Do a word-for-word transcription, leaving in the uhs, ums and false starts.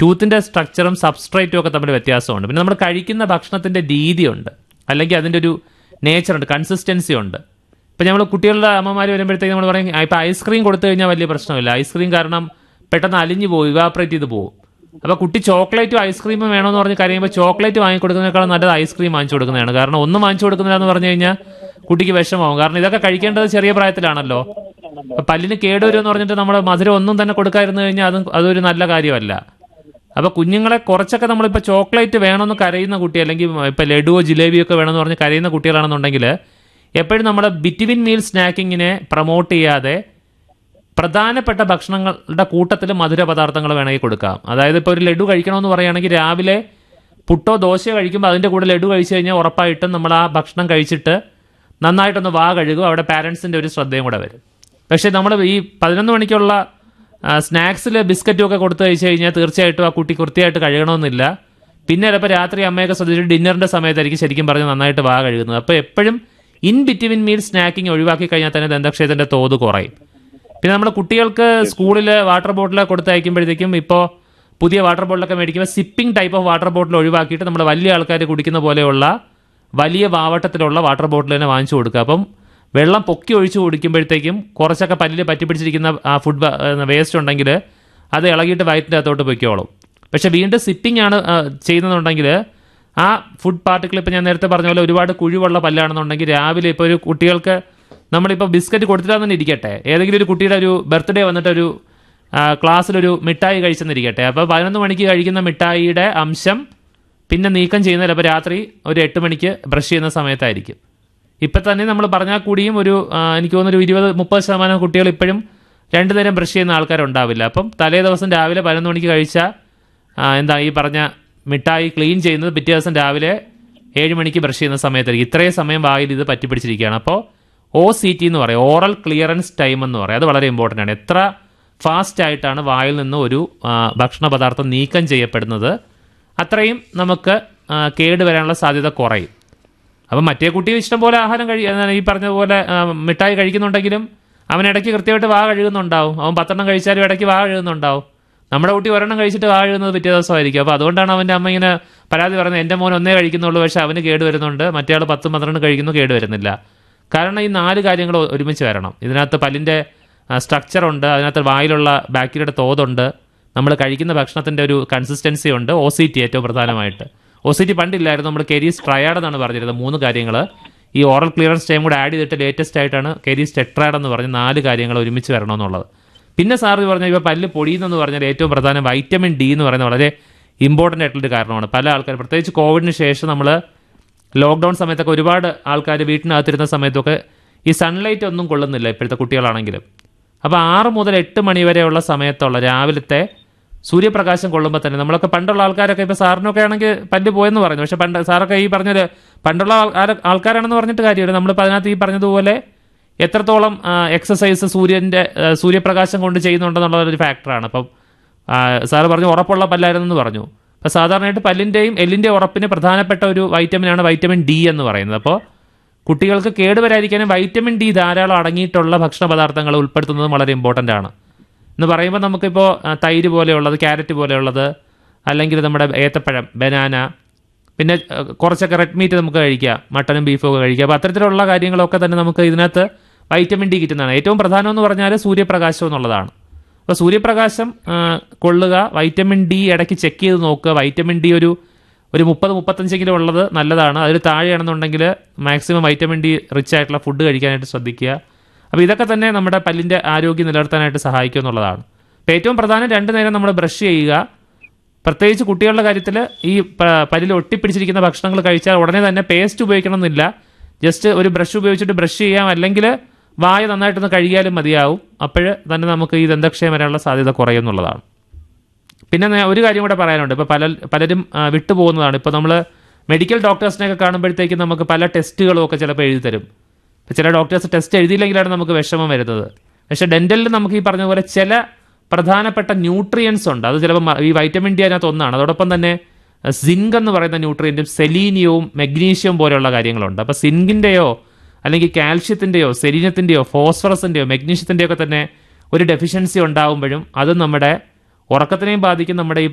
ടൂത്തിൻ്റെ സ്ട്രക്ചറും സബ്സ്ട്രേറ്റും ഒക്കെ തമ്മിൽ വ്യത്യാസമുണ്ട്. പിന്നെ നമ്മൾ കഴിക്കുന്ന ഭക്ഷണത്തിൻ്റെ രീതിയുണ്ട്, അല്ലെങ്കിൽ അതിൻ്റെ ഒരു നേച്ചറുണ്ട്, കൺസിസ്റ്റൻസി ഉണ്ട്. ഇപ്പം നമ്മൾ കുട്ടികളുടെ അമ്മമാർ വരുമ്പോഴത്തേക്ക് നമ്മൾ പറയും ഇപ്പം ഐസ്ക്രീം കൊടുത്തു കഴിഞ്ഞാൽ വലിയ പ്രശ്നമില്ല, ഐസ്ക്രീം കാരണം പെട്ടെന്ന് അലിഞ്ഞു പോകും, ഇവാപ്രേറ്റ് ചെയ്ത് പോകും. അപ്പോൾ കുട്ടി ചോക്ലേറ്റും ഐസ്ക്രീമും വേണമെന്ന് പറഞ്ഞ് കരയുമ്പോൾ ചോക്ലേറ്റ് വാങ്ങിക്കൊടുക്കുന്നതിനേക്കാളും നല്ലത് ഐസ്ക്രീം വാങ്ങിച്ചു കൊടുക്കുന്നതാണ്. കാരണം ഒന്നും വാങ്ങിച്ചു കൊടുക്കുന്നില്ലെന്ന് പറഞ്ഞു കഴിഞ്ഞാൽ കുട്ടിക്ക് വിഷമാവും. കാരണം ഇതൊക്കെ കഴിക്കേണ്ടത് ചെറിയ പ്രായത്തിലാണല്ലോ. അപ്പം പല്ലിന് കേടുവരുമെന്ന് പറഞ്ഞിട്ട് നമ്മൾ മധുരം ഒന്നും തന്നെ കൊടുക്കാതിരുന്നു കഴിഞ്ഞാൽ അതും അതൊരു നല്ല കാര്യമല്ല. അപ്പോൾ കുഞ്ഞുങ്ങളെ കുറച്ചൊക്കെ നമ്മളിപ്പോൾ ചോക്ലേറ്റ് വേണമെന്ന് കരയുന്ന കുട്ടി, അല്ലെങ്കിൽ ഇപ്പോൾ ലഡുവോ ജിലേബിയോ ഒക്കെ വേണമെന്ന് പറഞ്ഞ് കരയുന്ന കുട്ടികളാണെന്നുണ്ടെങ്കിൽ എപ്പോഴും നമ്മൾ ബിറ്റ്വീൻ മീൽ സ്നാക്കിങ്ങിനെ പ്രൊമോട്ട് ചെയ്യാതെ പ്രധാനപ്പെട്ട ഭക്ഷണങ്ങളുടെ കൂട്ടത്തിൽ മധുര പദാർത്ഥങ്ങൾ വേണമെങ്കിൽ കൊടുക്കാം. അതായത് ഇപ്പോൾ ഒരു ലഡു കഴിക്കണമെന്ന് പറയുകയാണെങ്കിൽ രാവിലെ പുട്ടോ ദോശയോ കഴിക്കുമ്പോൾ അതിൻ്റെ കൂടെ ലഡു കഴിച്ചു കഴിഞ്ഞാൽ ഉറപ്പായിട്ടും നമ്മൾ ആ ഭക്ഷണം കഴിച്ചിട്ട് നന്നായിട്ടൊന്ന് വാ കഴുകും. അവിടെ പാരൻസിൻ്റെ ഒരു ശ്രദ്ധയും കൂടെ വരും. പക്ഷേ നമ്മൾ ഈ പതിനൊന്ന് മണിക്കുള്ള സ്നാക്സിൽ ബിസ്ക്കറ്റും ഒക്കെ കൊടുത്തു കഴിച്ചു കഴിഞ്ഞാൽ തീർച്ചയായിട്ടും ആ കുട്ടി കൃത്യമായിട്ട് കഴുകണമെന്നില്ല. പിന്നെ ചിലപ്പോൾ രാത്രി അമ്മയൊക്കെ ശ്രദ്ധിച്ചിട്ട് ഡിന്നറിൻ്റെ സമയത്തായിരിക്കും ശരിക്കും പറഞ്ഞ് നന്നായിട്ട് വാ കഴുകുന്നത്. അപ്പോൾ എപ്പോഴും ഇൻ ബിറ്റ്വീൻ മീൽ സ്നാക്കിങ് ഒഴിവാക്കി കഴിഞ്ഞാൽ തന്നെ ദന്തക്ഷയത്തിൻ്റെ തോത് കുറയും. പിന്നെ നമ്മൾ കുട്ടികൾക്ക് സ്കൂളിൽ വാട്ടർ ബോട്ടിൽ കൊടുത്തയക്കുമ്പോഴത്തേക്കും ഇപ്പോൾ പുതിയ വാട്ടർ ബോട്ടിലൊക്കെ മേടിക്കുമ്പോൾ sipping type of water bottle ഒഴിവാക്കിയിട്ട് നമ്മൾ വലിയ ആൾക്കാർ കുടിക്കുന്ന പോലെയുള്ള വലിയ വാവട്ടത്തിലുള്ള വാട്ടർ ബോട്ടിൽ തന്നെ വാങ്ങിച്ചു കൊടുക്കുക. അപ്പം വെള്ളം പൊക്കി ഒഴിച്ച് കുടിക്കുമ്പോഴത്തേക്കും കുറച്ചൊക്കെ പല്ലിൽ പറ്റി പിടിച്ചിരിക്കുന്ന ആ ഫുഡ് വേസ്റ്റ് ഉണ്ടെങ്കിൽ അത് ഇളകിയിട്ട് വയറ്റിൻ്റെ അകത്തോട്ട് പൊയ്ക്കോളും. പക്ഷേ വീണ്ടും സിപ്പിംഗ് ആണ് ചെയ്യുന്നതെന്നുണ്ടെങ്കിൽ ആ ഫുഡ് പാർട്ടിക്കിൾ ഇപ്പോൾ ഞാൻ നേരത്തെ പറഞ്ഞ പോലെ ഒരുപാട് കുഴിവുള്ള പല്ലാണെന്നുണ്ടെങ്കിൽ രാവിലെ ഇപ്പോൾ ഒരു കുട്ടികൾക്ക് നമ്മളിപ്പോൾ ബിസ്ക്കറ്റ് കൊടുത്തിട്ടാന്ന് തന്നെ ഇരിക്കട്ടെ, ഏതെങ്കിലും ഒരു കുട്ടിയുടെ ഒരു ബർത്ത്ഡേ വന്നിട്ടൊരു ക്ലാസ്സിലൊരു മിഠായി കഴിച്ചെന്നിരിക്കട്ടെ, അപ്പോൾ പതിനൊന്ന് മണിക്ക് കഴിക്കുന്ന മിഠായിയുടെ അംശം പിന്നെ നീക്കം ചെയ്യുന്നത് ചിലപ്പോൾ രാത്രി ഒരു എട്ട് മണിക്ക് ബ്രഷ് ചെയ്യുന്ന സമയത്തായിരിക്കും. ഇപ്പം തന്നെ നമ്മൾ പറഞ്ഞാൽ കൂടിയും ഒരു എനിക്ക് തോന്നുന്നൊരു ഇരുപത് മുപ്പത് ശതമാനം കുട്ടികൾ ഇപ്പോഴും രണ്ടു നേരം ബ്രഷ് ചെയ്യുന്ന ആൾക്കാരുണ്ടാവില്ല. അപ്പം തലേ ദിവസം രാവിലെ പതിനൊന്ന് മണിക്ക് കഴിച്ച എന്താ ഈ പറഞ്ഞ മിഠായി ക്ലീൻ ചെയ്യുന്നത് പിറ്റേ ദിവസം രാവിലെ ഏഴ് മണിക്ക് ബ്രഷ് ചെയ്യുന്ന സമയത്തായിരിക്കും. ഇത്രയും സമയം വായിൽ ഇത് പറ്റിപ്പിടിച്ചിരിക്കുകയാണ്. അപ്പോൾ ഒ സി ടി എന്ന് പറയും, ഓറൽ ക്ലിയറൻസ് ടൈം എന്ന് പറയും. അത് വളരെ ഇമ്പോർട്ടൻ്റ് ആണ്. എത്ര ഫാസ്റ്റ് ആയിട്ടാണ് വായിൽ നിന്ന് ഒരു ഭക്ഷണ പദാർത്ഥം നീക്കം ചെയ്യപ്പെടുന്നത് അത്രയും നമുക്ക് കേടുവരാനുള്ള സാധ്യത കുറയും. അപ്പം മറ്റേ കുട്ടി ഇഷ്ടംപോലെ ആഹാരം കഴി ഈ പറഞ്ഞതുപോലെ മിഠായി കഴിക്കുന്നുണ്ടെങ്കിലും അവൻ ഇടയ്ക്ക് കൃത്യമായിട്ട് വാ കഴുകുന്നുണ്ടാവും. അവൻ പത്തെണ്ണം കഴിച്ചാലും ഇടയ്ക്ക് വാ കഴുകുന്നുണ്ടാവും. നമ്മുടെ കുട്ടി ഒരെണ്ണം കഴിച്ചിട്ട് വാ കഴുകുന്നത് പിറ്റേ ദിവസമായിരിക്കും. അപ്പോൾ അതുകൊണ്ടാണ് അവൻ്റെ അമ്മ ഇങ്ങനെ പരാതി പറയുന്നത്, എൻ്റെ മോൻ ഒന്നേ കഴിക്കുന്നുള്ളൂ പക്ഷേ അവന് കേട് വരുന്നുണ്ട്, മറ്റേ ആൾ പത്തും പന്ത്രണ്ട് കഴിക്കുന്നു കേട് വരുന്നില്ല. കാരണം ഈ നാല് കാര്യങ്ങൾ ഒരുമിച്ച് വരണം. ഇതിനകത്ത് പല്ലിൻ്റെ സ്ട്രക്ചറുണ്ട്, അതിനകത്ത് വായിലുള്ള ബാക്ടീരിയയുടെ തോതുണ്ട്, നമ്മൾ കഴിക്കുന്ന ഭക്ഷണത്തിൻ്റെ ഒരു കൺസിസ്റ്റൻസി ഉണ്ട്, ഒ സി ടി ഏറ്റവും പ്രധാനമായിട്ട്. ഒ സി ടി പണ്ടില്ലായിരുന്നു, നമ്മൾ കെരീസ് ട്രയാഡ് എന്നാണ് പറഞ്ഞിരുന്നത്. മൂന്ന് കാര്യങ്ങൾ ഈ ഓറൽ ക്ലിയറൻസ് ടൈം കൂടെ ആഡ് ചെയ്തിട്ട് ലേറ്റസ്റ്റ് ആയിട്ടാണ് കെരീസ് ടെട്രാഡ് എന്ന് പറഞ്ഞ് നാല് കാര്യങ്ങൾ ഒരുമിച്ച് വരണമെന്നുള്ളത്. പിന്നെ സാറ് പറഞ്ഞാൽ ഇപ്പോൾ പല്ല് പൊടിയുന്നെന്ന് പറഞ്ഞാൽ ഏറ്റവും പ്രധാനം വൈറ്റമിൻ ഡി എന്ന് പറയുന്നത് വളരെ ഇമ്പോർട്ടൻ്റ് ആയിട്ടുള്ളൊരു കാരണമാണ്. പല ആൾക്കാർ പ്രത്യേകിച്ച് കോവിഡിന് ശേഷം നമ്മൾ ലോക്ക്ഡൗൺ സമയത്തൊക്കെ ഒരുപാട് ആൾക്കാർ വീട്ടിനകത്തിരുന്ന സമയത്തൊക്കെ ഈ സൺലൈറ്റ് ഒന്നും കൊള്ളുന്നില്ല ഇപ്പോഴത്തെ കുട്ടികളാണെങ്കിലും. അപ്പോൾ ആറ് മുതൽ എട്ട് മണി വരെയുള്ള സമയത്തുള്ള രാവിലത്തെ സൂര്യപ്രകാശം കൊള്ളുമ്പോൾ തന്നെ നമ്മളൊക്കെ പണ്ടുള്ള ആൾക്കാരൊക്കെ ഇപ്പോൾ സാറിനൊക്കെ ആണെങ്കിൽ പല്ല് പോയെന്ന് പറഞ്ഞു. പക്ഷേ പണ്ട് സാറൊക്കെ ഈ പറഞ്ഞത് പണ്ടുള്ള ആൾക്കാരാണെന്ന് പറഞ്ഞിട്ട് കാര്യമില്ല. നമ്മളിപ്പോൾ അതിനകത്ത് ഈ പറഞ്ഞതുപോലെ എത്രത്തോളം എക്സസൈസ് സൂര്യൻ്റെ സൂര്യപ്രകാശം കൊണ്ട് ചെയ്യുന്നുണ്ടെന്നുള്ളതൊരു ഫാക്ടറാണ്. അപ്പം സാറ് പറഞ്ഞു ഉറപ്പുള്ള പല്ലായിരുന്നെന്ന് പറഞ്ഞു. അപ്പോൾ സാധാരണയായിട്ട് പല്ലിൻ്റെയും എല്ലിൻ്റെയും ഉറപ്പിന് പ്രധാനപ്പെട്ട ഒരു വൈറ്റമിനാണ് വൈറ്റമിൻ ഡി എന്ന് പറയുന്നത്. അപ്പോൾ കുട്ടികൾക്ക് കേടുവരാതിരിക്കാനും വൈറ്റമിൻ ഡി ധാരാളം അടങ്ങിയിട്ടുള്ള ഭക്ഷണ പദാർത്ഥങ്ങൾ ഉൾപ്പെടുത്തുന്നതും വളരെ ഇമ്പോർട്ടൻ്റ് ആണ് എന്ന് പറയുമ്പോൾ നമുക്കിപ്പോൾ തൈര് പോലെയുള്ളത്, ക്യാരറ്റ് പോലെയുള്ളത്, അല്ലെങ്കിൽ നമ്മുടെ ഏത്തപ്പഴം, ബനാന, പിന്നെ കുറച്ചൊക്കെ റെഡ് മീറ്റ് നമുക്ക് കഴിക്കാം, മട്ടനും ബീഫും ഒക്കെ കഴിക്കാം. അപ്പോൾ അത്തരത്തിലുള്ള കാര്യങ്ങളൊക്കെ തന്നെ നമുക്ക് ഇതിനകത്ത് വൈറ്റമിൻ ഡി കിട്ടുന്നതാണ്. ഏറ്റവും പ്രധാനം എന്ന് പറഞ്ഞാൽ സൂര്യപ്രകാശം എന്നുള്ളതാണ്. അപ്പോൾ സൂര്യപ്രകാശം കൊള്ളുക, വൈറ്റമിൻ ഡി ഇടയ്ക്ക് ചെക്ക് ചെയ്ത് നോക്കുക. വൈറ്റമിൻ ഡി ഒരു ഒരു മുപ്പത് മുപ്പത്തഞ്ചെങ്കിലും ഉള്ളത് നല്ലതാണ്. അതിൽ താഴെയാണെന്നുണ്ടെങ്കിൽ മാക്സിമം വൈറ്റമിൻ ഡി റിച്ച് ആയിട്ടുള്ള ഫുഡ് കഴിക്കാനായിട്ട് ശ്രദ്ധിക്കുക. അപ്പോൾ ഇതൊക്കെ തന്നെ നമ്മുടെ പല്ലിൻ്റെ ആരോഗ്യം നിലനിർത്താനായിട്ട് സഹായിക്കും എന്നുള്ളതാണ്. അപ്പോൾ ഏറ്റവും പ്രധാനം രണ്ട് നേരം നമ്മൾ ബ്രഷ് ചെയ്യുക. പ്രത്യേകിച്ച് കുട്ടികളുടെ കാര്യത്തിൽ ഈ പല്ലിൽ ഒട്ടിപ്പിടിച്ചിരിക്കുന്ന ഭക്ഷണങ്ങൾ കഴിച്ചാൽ ഉടനെ തന്നെ പേസ്റ്റ് ഉപയോഗിക്കണമെന്നില്ല. ജസ്റ്റ് ഒരു ബ്രഷ് ഉപയോഗിച്ചിട്ട് ബ്രഷ് ചെയ്യാം, അല്ലെങ്കിൽ വായ നന്നായിട്ടൊന്ന് കഴുകിയാലും മതിയാവും. അപ്പോൾ തന്നെ നമുക്ക് ഈ ദന്തക്ഷയം വരാനുള്ള സാധ്യത കുറയുന്നുള്ളതാണ്. പിന്നെ ഒരു കാര്യം കൂടെ പറയാനുണ്ട്. ഇപ്പോൾ പല പലരും വിട്ടുപോകുന്നതാണ്. ഇപ്പോൾ നമ്മൾ മെഡിക്കൽ ഡോക്ടേഴ്സിനെയൊക്കെ കാണുമ്പോഴത്തേക്കും നമുക്ക് പല ടെസ്റ്റുകളും ഒക്കെ ചിലപ്പോൾ എഴുതി തരും. ഇപ്പോൾ ചില ഡോക്ടേഴ്സ് ടെസ്റ്റ് എഴുതിയില്ലെങ്കിലാണ് നമുക്ക് വിഷമം വരുന്നത്. പക്ഷേ ഡെൻ്റലിൽ നമുക്ക് ഈ പറഞ്ഞ പോലെ ചില പ്രധാനപ്പെട്ട ന്യൂട്രിയൻസ് ഉണ്ട്. അത് ചിലപ്പോൾ ഈ വൈറ്റമിൻ ഡി അതിനകത്ത് ഒന്നാണ്. അതോടൊപ്പം തന്നെ സിങ്ക് എന്ന് പറയുന്ന ന്യൂട്രിയൻറ്റും സെലീനിയവും മെഗ്നീഷ്യവും പോലെയുള്ള കാര്യങ്ങളുണ്ട്. അപ്പോൾ സിങ്കിൻ്റെയോ അല്ലെങ്കിൽ കാൽഷ്യത്തിൻ്റെയോ സെലീനിയത്തിൻ്റെയോ ഫോസ്ഫറസിൻ്റെയോ മെഗ്നീഷ്യത്തിൻ്റെയോ ഒക്കെ തന്നെ ഒരു ഡെഫിഷ്യൻസി ഉണ്ടാകുമ്പോഴും അത് നമ്മുടെ ഉറക്കത്തിനെയും ബാധിക്കും, നമ്മുടെ ഈ